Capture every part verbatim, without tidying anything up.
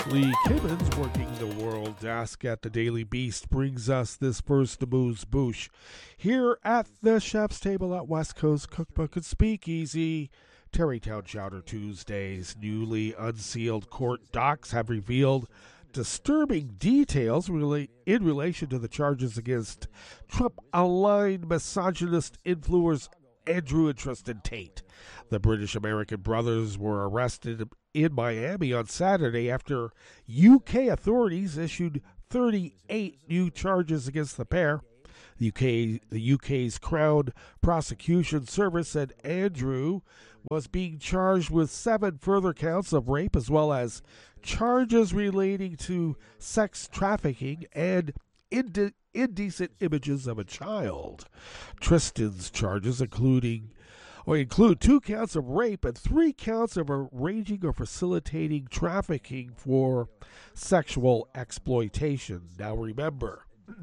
Lee Kimmons, working the world desk at the Daily Beast, brings us this first Amuse Bouche here at the chef's table at West Coast Cookbook and Speakeasy. Terrytown Chowder Tuesdays. Newly unsealed court docs have revealed disturbing details rela- in relation to the charges against Trump-aligned misogynist influencers Andrew and Tristan Tate. The British-American brothers were arrested in Miami on Saturday after U K authorities issued thirty-eight new charges against the pair. The U K, the U K's Crown Prosecution Service said Andrew was being charged with seven further counts of rape, as well as charges relating to sex trafficking and inde- indecent images of a child. Tristan's charges including or include two counts of rape and three counts of arranging or facilitating trafficking for sexual exploitation. Now remember,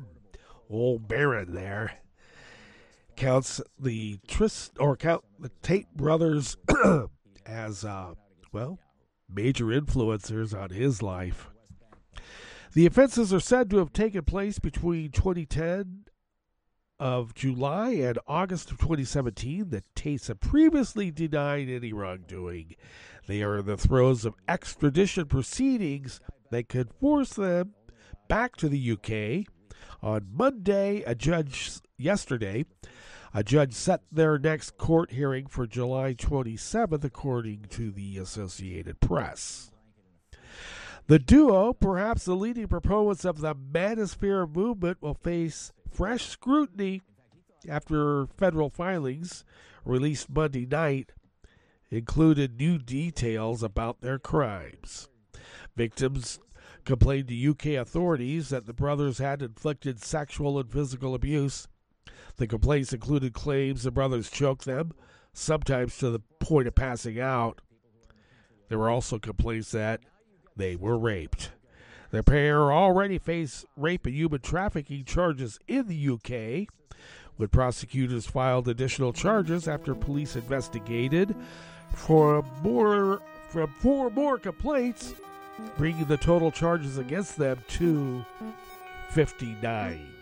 old Barron there counts the Trist or count the Tate brothers as uh, well major influencers on his life. The offenses are said to have taken place between twenty ten of July and August of twenty seventeen. The Tates have previously denied any wrongdoing. They are in the throes of extradition proceedings that could force them back to the U K. On Monday, a judge yesterday, a judge set their next court hearing for July twenty-seventh, according to the Associated Press. The duo, perhaps the leading proponents of the Manosphere movement, will face fresh scrutiny after federal filings released Monday night included new details about their crimes. Victims complained to U K authorities that the brothers had inflicted sexual and physical abuse. The complaints included claims the brothers choked them, sometimes to the point of passing out. There were also complaints that they were raped. The pair already face rape and human trafficking charges in the U K, when prosecutors filed additional charges after police investigated for more from four more complaints, bringing the total charges against them to fifty-nine.